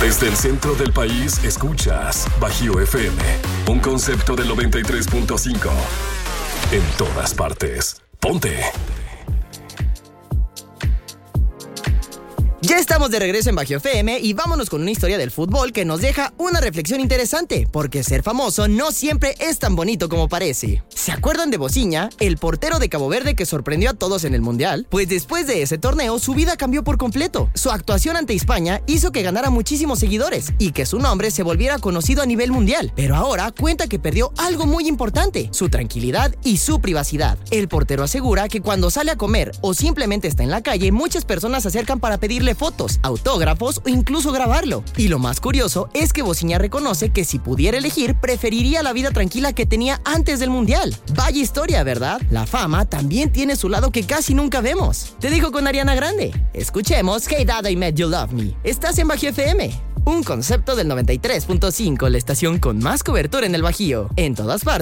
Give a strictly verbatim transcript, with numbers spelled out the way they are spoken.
Desde el centro del país escuchas Bajío F M, un concepto del noventa y tres punto cinco. En todas partes. Ponte. Ya estamos de regreso en Bajío F M y vámonos con una historia del fútbol que nos deja una reflexión interesante, porque ser famoso no siempre es tan bonito como parece. ¿Se acuerdan de Bocinha, el portero de Cabo Verde que sorprendió a todos en el Mundial? Pues después de ese torneo su vida cambió por completo. Su actuación ante España hizo que ganara muchísimos seguidores y que su nombre se volviera conocido a nivel mundial. Pero ahora cuenta que perdió algo muy importante: su tranquilidad y su privacidad. El portero asegura que cuando sale a comer o simplemente está en la calle, muchas personas se acercan para pedirle fotos, autógrafos o incluso grabarlo. Y lo más curioso es que Bocinha reconoce que si pudiera elegir, preferiría la vida tranquila que tenía antes del Mundial. Vaya historia, ¿verdad? La fama también tiene su lado que casi nunca vemos. Te digo con Ariana Grande. Escuchemos Hey Dad, I Met You Love Me. Estás en Bajío F M, un concepto del noventa y tres punto cinco, la estación con más cobertura en el Bajío. En todas partes.